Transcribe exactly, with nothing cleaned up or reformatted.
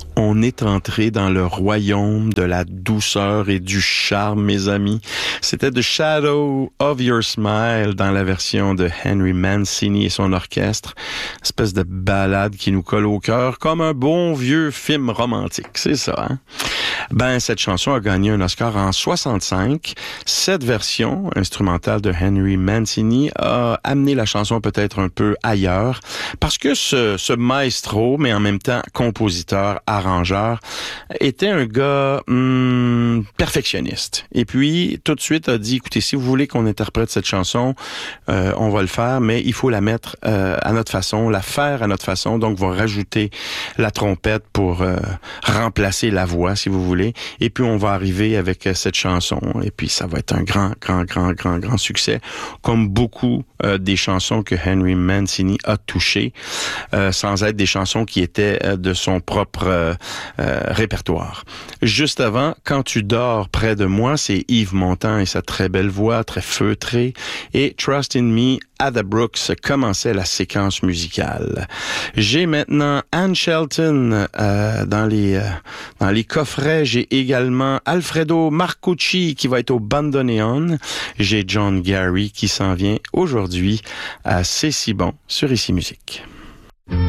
On est entré dans le royaume de la douceur et du charme, mes amis. C'était The Shadow of Your Smile dans la version de Henry Mancini et son orchestre. Une espèce de ballade qui nous colle au cœur comme un bon vieux film romantique. C'est ça, hein? Ben, cette chanson a gagné un Oscar en soixante-cinq. Cette version instrumentale de Henry Mancini a amené la chanson peut-être un peu ailleurs parce que ce, ce maestro, mais en même temps compositeur, arrangeur, était un gars hum, perfectionniste. Et puis, tout de suite, a dit, écoutez, si vous voulez qu'on interprète cette chanson, euh, on va le faire, mais il faut la mettre euh, à notre façon, la faire à notre façon. Donc, on va rajouter la trompette pour euh, remplacer la voix, si vous voulez. Et puis, on va arriver avec euh, cette chanson. Et puis, ça va être un grand, grand, grand, grand, grand succès, comme beaucoup euh, des chansons que Henry Mancini a touchées, euh, sans être des chansons qui étaient euh, de son propre euh, euh, répertoire. Juste avant, Quand tu dors près de moi, c'est Yves Montand et sa très belle voix, très feutrée. Et Trust in Me, Ada Brooks commençait la séquence musicale. J'ai maintenant Anne Shelton euh, dans les euh, dans les coffrets. J'ai également Alfredo Marcucci qui va être au bandoneon. J'ai John Gary qui s'en vient aujourd'hui à C'est si bon sur Ici Musique.